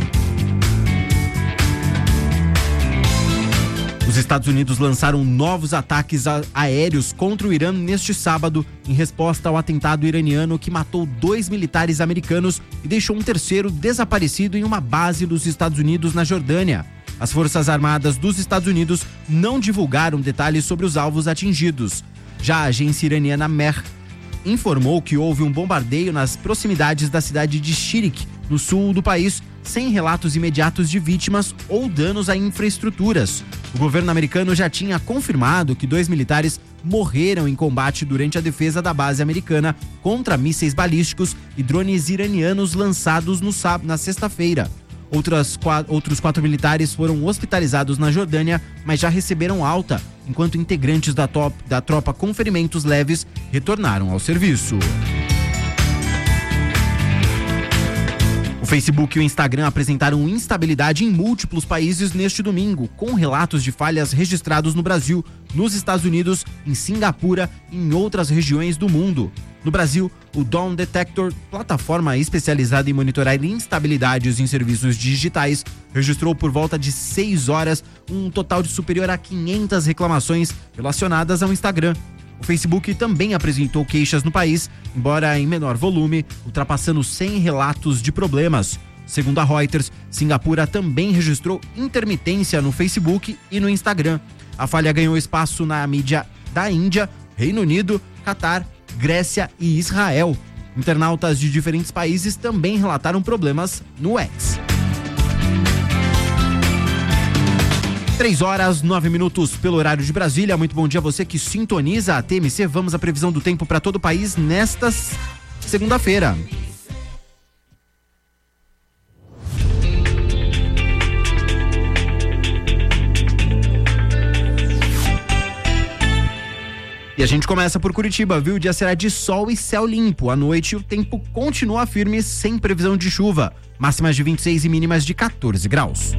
Os Estados Unidos lançaram novos ataques aéreos contra o Irã neste sábado, em resposta ao atentado iraniano que matou 2 militares americanos e deixou um terceiro desaparecido em uma base dos Estados Unidos na Jordânia. As Forças Armadas dos Estados Unidos não divulgaram detalhes sobre os alvos atingidos. Já a agência iraniana Mehr informou que houve um bombardeio nas proximidades da cidade de Shirik, no sul do país, sem relatos imediatos de vítimas ou danos a infraestruturas. O governo americano já tinha confirmado que 2 militares morreram em combate durante a defesa da base americana contra mísseis balísticos e drones iranianos lançados na sexta-feira. Outros 4 militares foram hospitalizados na Jordânia, mas já receberam alta, enquanto integrantes da tropa com ferimentos leves retornaram ao serviço. O Facebook e o Instagram apresentaram instabilidade em múltiplos países neste domingo, com relatos de falhas registrados no Brasil, nos Estados Unidos, em Singapura e em outras regiões do mundo. No Brasil, o Dawn Detector, plataforma especializada em monitorar instabilidades em serviços digitais, registrou por volta de 6 horas um total de superior a 500 reclamações relacionadas ao Instagram. O Facebook também apresentou queixas no país, embora em menor volume, ultrapassando 100 relatos de problemas. Segundo a Reuters, Singapura também registrou intermitência no Facebook e no Instagram. A falha ganhou espaço na mídia da Índia, Reino Unido, Catar, Grécia e Israel. Internautas de diferentes países também relataram problemas no X. 3h09 pelo horário de Brasília. Muito bom dia a você que sintoniza a TMC. Vamos à previsão do tempo para todo o país nesta segunda-feira. E a gente começa por Curitiba, viu? O dia será de sol e céu limpo. À noite o tempo continua firme, sem previsão de chuva. Máximas de 26 e mínimas de 14 graus.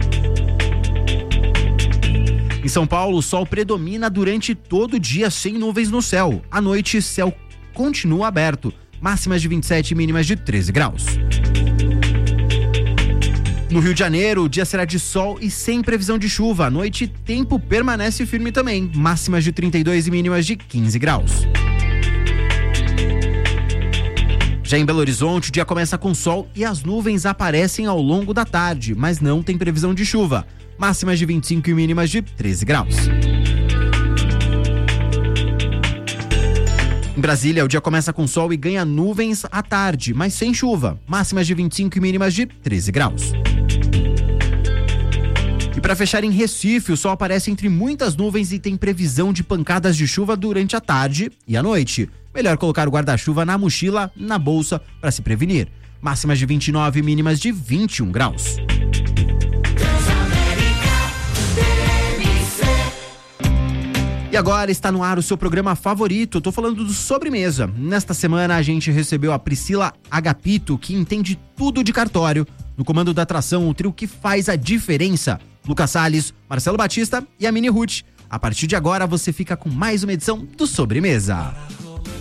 Em São Paulo, o sol predomina durante todo o dia sem nuvens no céu. À noite, céu continua aberto. Máximas de 27 e mínimas de 13 graus. No Rio de Janeiro, o dia será de sol e sem previsão de chuva. À noite, tempo permanece firme também. Máximas de 32 e mínimas de 15 graus. Já em Belo Horizonte, o dia começa com sol e as nuvens aparecem ao longo da tarde, mas não tem previsão de chuva. Máximas de 25 e mínimas de 13 graus. Em Brasília, o dia começa com sol e ganha nuvens à tarde, mas sem chuva. Máximas de 25 e mínimas de 13 graus. E para fechar, em Recife, o sol aparece entre muitas nuvens e tem previsão de pancadas de chuva durante a tarde e a noite. Melhor colocar o guarda-chuva na mochila, na bolsa, para se prevenir. Máximas de 29 e mínimas de 21 graus. E agora está no ar o seu programa favorito, eu tô falando do Sobremesa. Nesta semana a gente recebeu a Priscila Agapito, que entende tudo de cartório. No comando da atração, o trio que faz a diferença. Lucas Salles, Marcelo Batista e a Mini Ruth. A partir de agora você fica com mais uma edição do Sobremesa.